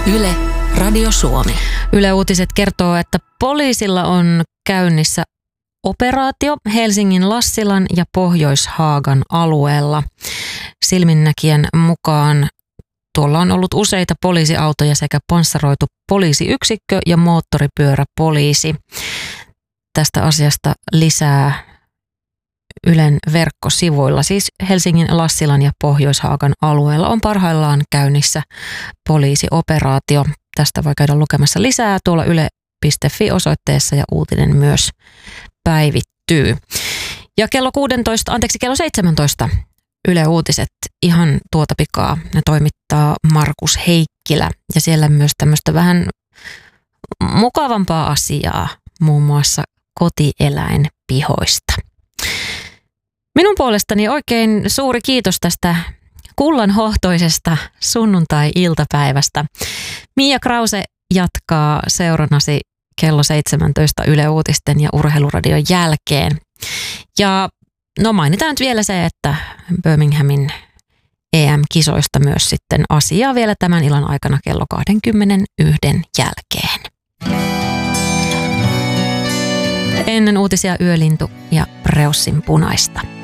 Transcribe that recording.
Yle, Radio Suomi. Yle Uutiset kertoo, että poliisilla on käynnissä operaatio Helsingin Lassilan ja Pohjois-Haagan alueella. Silminnäkijän mukaan tuolla on ollut useita poliisiautoja sekä panssaroitu poliisiyksikkö ja moottoripyöräpoliisi. Tästä asiasta lisää Ylen verkkosivuilla. Siis Helsingin Lassilan ja Pohjois-Haagan alueella on parhaillaan käynnissä poliisioperaatio. Tästä voi käydä lukemassa lisää tuolla yle.fi-osoitteessa ja uutinen myös päivittyy. Ja kello 17 Yle Uutiset ihan tuota pikaa ne toimittaa Markus Heikkilä ja siellä myös tämmöistä vähän mukavampaa asiaa, muun muassa kotieläinpihoista. Minun puolestani oikein suuri kiitos tästä kullanhohtoisesta sunnuntai-iltapäivästä. Mia Krause jatkaa seurannasi kello 17 Yle Uutisten ja Urheiluradion jälkeen. Ja mainitaan nyt vielä se, että Birminghamin EM-kisoista myös sitten asiaa vielä tämän illan aikana kello 21 jälkeen. Ennen uutisia Yölintu ja Preussin punaista.